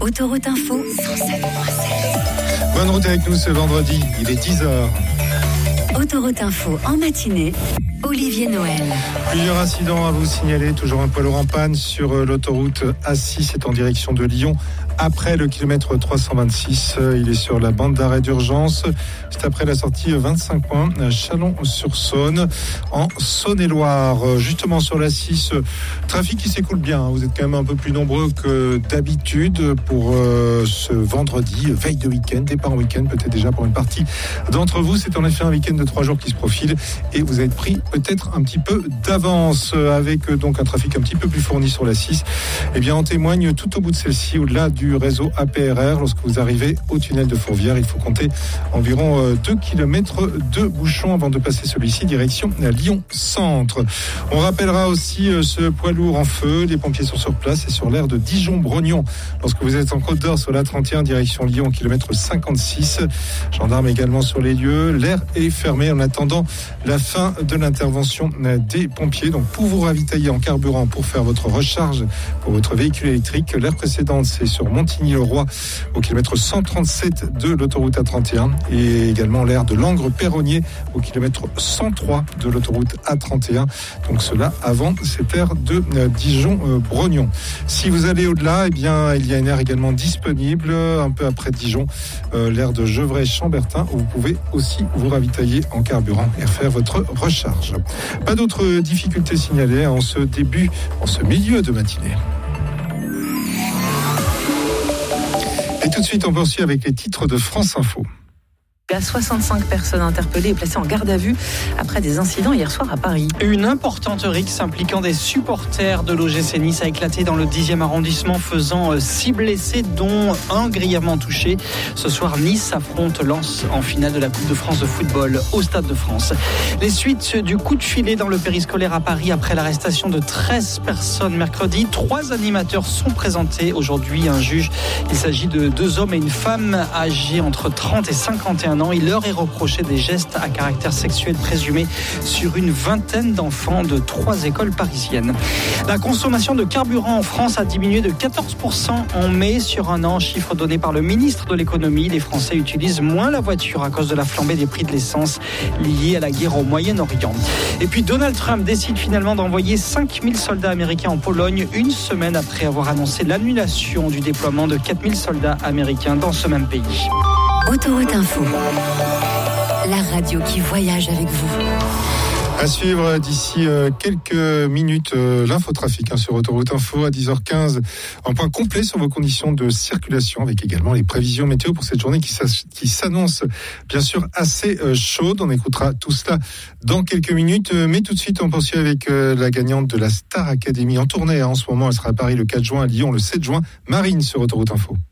Autoroute Info 107.7. Bonne route avec nous ce vendredi, il est 10h. Autoroute Info en matinée, Olivier Noël. Plusieurs incidents à vous signaler, toujours un poids lourd en panne sur l'autoroute A6, c'est en direction de Lyon. Après le kilomètre 326, il est sur la bande d'arrêt d'urgence. C'est après la sortie 25 points, Chalon-sur-Saône, en Saône-et-Loire. Justement sur la 6, trafic qui s'écoule bien. Vous êtes quand même un peu plus nombreux que d'habitude pour ce vendredi, veille de week-end, départ en week-end peut-être déjà pour une partie d'entre vous. C'est en effet un week-end de 3 jours qui se profile et vous avez pris peut-être un petit peu d'avance avec donc un trafic un petit peu plus fourni sur la 6. Eh bien, en témoigne tout au bout de celle-ci, au-delà du réseau APRR. Lorsque vous arrivez au tunnel de Fourvière, il faut compter environ 2 km de bouchons avant de passer celui-ci direction Lyon Centre. On rappellera aussi ce poids lourd en feu. Les pompiers sont sur place et sur l'aire de Dijon-Brognon. Lorsque vous êtes en Côte d'Or sur la 31 direction Lyon, kilomètre 56. Gendarmes également sur les lieux. L'aire est fermée en attendant la fin de l'intervention des pompiers. Donc pour vous ravitailler en carburant, pour faire votre recharge pour votre véhicule électrique, l'aire précédente c'est sur Montigny-le-Roi au kilomètre 137 de l'autoroute A31 et également l'aire de Langres-Perronnier au kilomètre 103 de l'autoroute A31. Donc cela avant cette aire de Dijon-Brognon. Si vous allez au-delà, eh bien il y a une aire également disponible un peu après Dijon, l'aire de Gevrey-Chambertin où vous pouvez aussi vous ravitailler en carburant et faire votre recharge. Pas d'autres difficultés signalées en ce milieu de matinée. Et tout de suite, on poursuit avec les titres de France Info. Il y a 65 personnes interpellées et placées en garde à vue après des incidents hier soir à Paris. Une importante rixe impliquant des supporters de l'OGC Nice a éclaté dans le 10e arrondissement, faisant 6 blessés, dont un grièvement touché. Ce soir, Nice affronte Lens en finale de la Coupe de France de football au Stade de France. Les suites du coup de filet dans le périscolaire à Paris après l'arrestation de 13 personnes mercredi. 3 animateurs sont présentés aujourd'hui à un juge. Il s'agit de 2 hommes et une femme âgés entre 30 et 51 ans. Il leur est reproché des gestes à caractère sexuel présumé sur une vingtaine d'enfants de 3 écoles parisiennes. La consommation de carburant en France a diminué de 14% en mai sur un an, chiffre donné par le ministre de l'économie. Les Français utilisent moins la voiture à cause de la flambée des prix de l'essence liée à la guerre au Moyen-Orient. Et puis Donald Trump décide finalement d'envoyer 5000 soldats américains en Pologne, une semaine après avoir annoncé l'annulation du déploiement de 4000 soldats américains dans ce même pays. Autoroute Info, la radio qui voyage avec vous. À suivre d'ici quelques minutes l'infotrafic sur Autoroute Info à 10h15. Un point complet sur vos conditions de circulation avec également les prévisions météo pour cette journée qui s'annonce bien sûr assez chaude. On écoutera tout cela dans quelques minutes. Mais tout de suite, on poursuit avec la gagnante de la Star Academy en tournée. En ce moment, elle sera à Paris le 4 juin, à Lyon le 7 juin. Marine sur Autoroute Info.